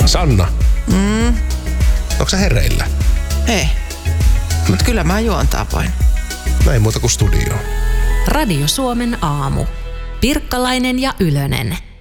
Sanna. Onko sä hereillä? Ei. Mut kyllä mä juontaa voin. Näin muuta kuin studioon. Radio Suomen aamu. Pirkkalainen ja Ylönen.